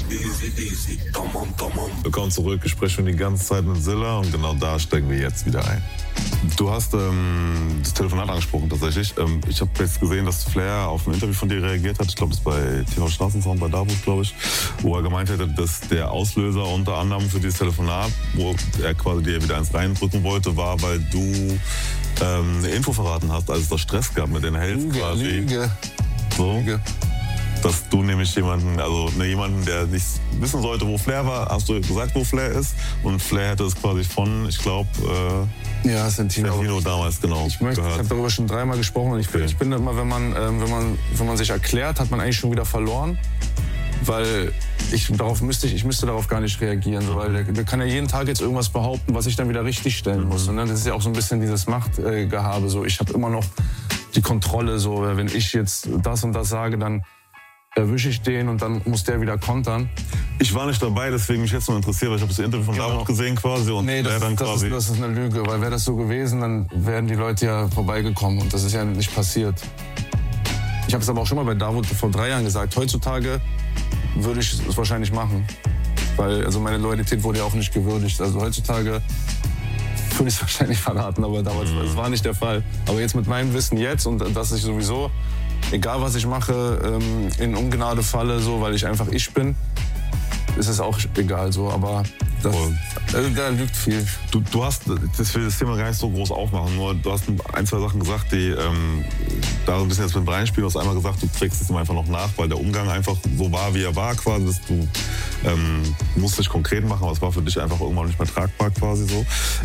Willkommen zurück. Ich spreche schon die ganze Zeit mit Zilla und genau da steigen wir jetzt wieder ein. Du hast das Telefonat angesprochen tatsächlich. Ich habe jetzt gesehen, dass Flair auf ein Interview von dir reagiert hat. Ich glaube, es ist bei TV Straßensound, bei Davos, glaube ich. Wo er gemeint hätte, dass der Auslöser unter anderem für dieses Telefonat, wo er quasi dir wieder eins reindrücken wollte, war, weil du eine Info verraten hast, als es da Stress gab mit den Hells quasi. Lüge. So. Lüge. Dass du nämlich jemanden, der nicht wissen sollte, wo Flair war, hast du gesagt, wo Flair ist. Und Flair hätte es quasi von, ich glaube, Santino damals genau Ich habe darüber schon 3-mal gesprochen. Und ich bin immer, wenn man sich erklärt, hat man eigentlich schon wieder verloren. Weil ich müsste darauf gar nicht reagieren. So, weil der kann ja jeden Tag jetzt irgendwas behaupten, was ich dann wieder richtig stellen muss. Und dann ist ja auch so ein bisschen dieses Machtgehabe. So, ich habe immer noch die Kontrolle. So, wenn ich jetzt das und das sage, dann erwische ich den und dann muss der wieder kontern. Ich war nicht dabei, deswegen mich jetzt noch interessiert, weil ich habe das Interview von Davos gesehen quasi. Und nee, das ist eine Lüge, weil wäre das so gewesen, dann wären die Leute ja vorbeigekommen und das ist ja nicht passiert. Ich habe es aber auch schon mal bei Davos vor 3 Jahren gesagt, heutzutage würde ich es wahrscheinlich machen, weil also meine Loyalität wurde ja auch nicht gewürdigt. Also heutzutage würde ich es wahrscheinlich verraten, aber damals das war nicht der Fall. Aber jetzt mit meinem Wissen jetzt und dass ich sowieso, egal was ich mache, in Ungnade falle, so, weil ich einfach ich bin, ist es auch egal so. Aber da lügt viel. Du hast, das will das Thema gar nicht so groß aufmachen, nur du hast 1-2 Sachen gesagt, die da so ein bisschen jetzt mit reinspielen. Du hast einmal gesagt, du trägst es ihm einfach noch nach, weil der Umgang einfach so war, wie er war quasi. Dass du musst dich konkret machen, aber es war für dich einfach irgendwann nicht mehr tragbar quasi so.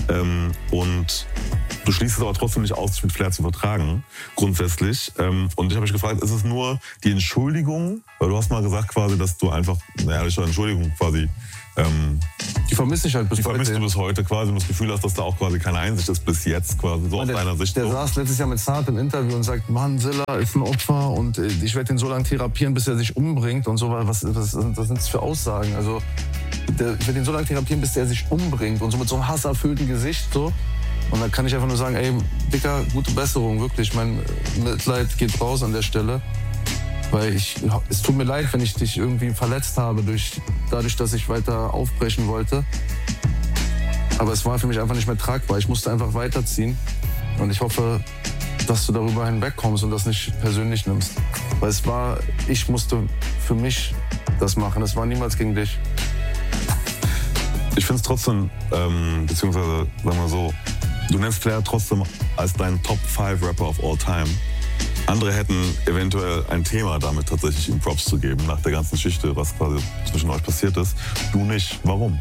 Und du schließt es aber trotzdem nicht aus, dich mit Flair zu vertragen, grundsätzlich. Und ich habe mich gefragt, ist es nur die Entschuldigung? Weil du hast mal gesagt quasi, dass du einfach eine ehrliche Entschuldigung quasi die vermisse ich halt bis heute. Die vermisst du bis heute quasi und das Gefühl hast, dass da auch quasi keine Einsicht ist bis jetzt quasi, so aus deiner Sicht. Der saß letztes Jahr mit Saad im Interview und sagt, Mann, Zilla ist ein Opfer und ich werde ihn so lange therapieren, bis er sich umbringt und so. Was sind das für Aussagen? Also ich werde ihn so lange therapieren, bis er sich umbringt und so mit so einem hasserfüllten Gesicht so. Und dann kann ich einfach nur sagen, ey, Dicker, gute Besserung, wirklich. Mein Mitleid geht raus an der Stelle. Weil es tut mir leid, wenn ich dich irgendwie verletzt habe, dadurch, dass ich weiter aufbrechen wollte. Aber es war für mich einfach nicht mehr tragbar. Ich musste einfach weiterziehen. Und ich hoffe, dass du darüber hinwegkommst und das nicht persönlich nimmst. Weil ich musste für mich das machen. Es war niemals gegen dich. Ich finde es trotzdem, beziehungsweise sagen wir so, du nennst Flair trotzdem als deinen Top 5 Rapper of all time. Andere hätten eventuell ein Thema damit, tatsächlich ihm Props zu geben, nach der ganzen Geschichte, was quasi zwischen euch passiert ist. Du nicht. Warum?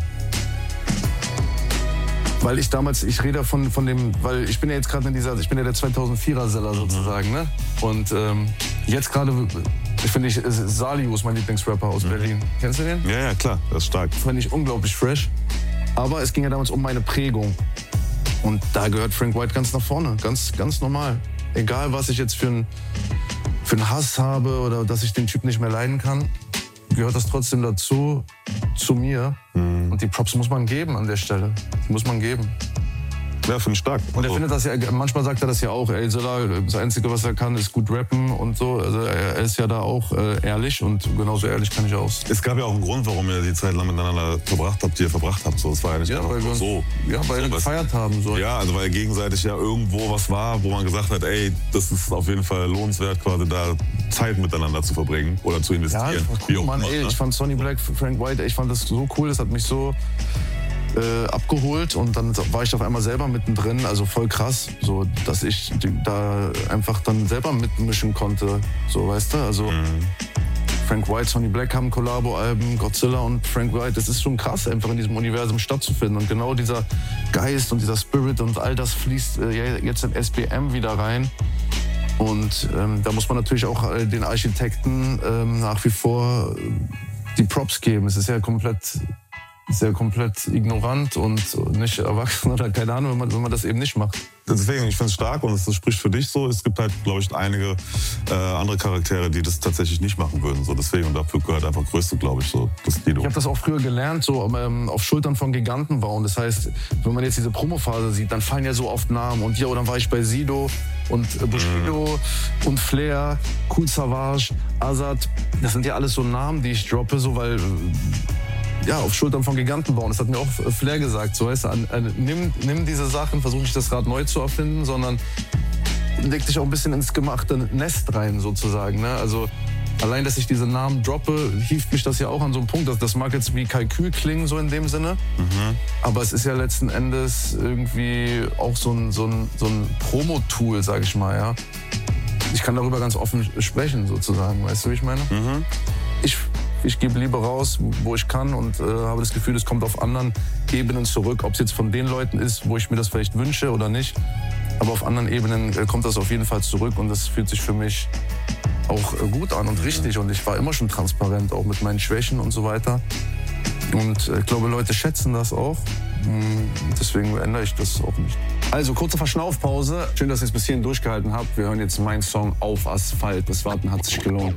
Weil ich rede von dem, weil ich bin ja jetzt gerade ich bin ja der 2004er Zilla sozusagen, ne? Und jetzt gerade, Saliu ist mein Lieblingsrapper aus Berlin. Kennst du den? Ja, klar, das ist stark. Das fand ich unglaublich fresh. Aber es ging ja damals um meine Prägung. Und da gehört Frank White ganz nach vorne, ganz normal. Egal, was ich jetzt für einen Hass habe oder dass ich den Typ nicht mehr leiden kann, gehört das trotzdem dazu, zu mir. Und die Props muss man geben an der Stelle. Die muss man geben. Ja, finde ich stark. Und er findet das ja, manchmal sagt er das ja auch, ey, Zilla, das Einzige, was er kann, ist gut rappen und so. Also er ist ja da auch ehrlich und genauso ehrlich kann ich auch. Es gab ja auch einen Grund, warum ihr die Zeit lang miteinander verbracht habt. So, es war ja nicht weil wir gefeiert haben. So. Ja, also weil gegenseitig ja irgendwo was war, wo man gesagt hat, ey, das ist auf jeden Fall lohnenswert, quasi da Zeit miteinander zu verbringen oder zu investieren. Ja, das war cool, Mann, ey, ich fand Sonny Black, Frank White, ich fand das so cool, das hat mich so abgeholt und dann war ich auf einmal selber mittendrin, also voll krass, so dass ich da einfach dann selber mitmischen konnte, so, weißt du, also Frank White, Sonny Black haben Collabo-Alben, Godzilla und Frank White, das ist schon krass, einfach in diesem Universum stattzufinden und genau dieser Geist und dieser Spirit und all das fließt jetzt in SBM wieder rein und da muss man natürlich auch den Architekten nach wie vor die Props geben, es ist ja komplett ignorant und nicht erwachsen oder keine Ahnung, wenn man das eben nicht macht. Deswegen, ich finde es stark und es spricht für dich so. Es gibt halt, glaube ich, einige andere Charaktere, die das tatsächlich nicht machen würden. So deswegen, und dafür gehört einfach Größte, glaube ich, so das Lido. Ich habe das auch früher gelernt, so auf Schultern von Giganten bauen. Das heißt, wenn man jetzt diese Promophase sieht, dann fallen ja so oft Namen. Und ja, dann war ich bei Sido und Bushido und Flair, Kool Savas, Azad. Das sind ja alles so Namen, die ich droppe, so weil ja, auf Schultern von Giganten bauen. Das hat mir auch Flair gesagt. So, weißt du, nimm diese Sachen, versuch nicht das Rad neu zu erfinden, sondern leg dich auch ein bisschen ins gemachte Nest rein, sozusagen. Ne? Also allein, dass ich diese Namen droppe, hieft mich das ja auch an so einen Punkt. Das mag jetzt wie Kalkül klingen, so in dem Sinne. Aber es ist ja letzten Endes irgendwie auch so ein Promo-Tool, sag ich mal. Ja? Ich kann darüber ganz offen sprechen, sozusagen. Weißt du, wie ich meine? Ich gebe Liebe raus, wo ich kann und habe das Gefühl, es kommt auf anderen Ebenen zurück. Ob es jetzt von den Leuten ist, wo ich mir das vielleicht wünsche oder nicht. Aber auf anderen Ebenen kommt das auf jeden Fall zurück und das fühlt sich für mich auch gut an und richtig. Und ich war immer schon transparent, auch mit meinen Schwächen und so weiter. Und ich glaube, Leute schätzen das auch. Deswegen ändere ich das auch nicht. Also, kurze Verschnaufpause. Schön, dass ihr es bis hierhin durchgehalten habt. Wir hören jetzt meinen Song Auf Asphalt. Das Warten hat sich gelohnt.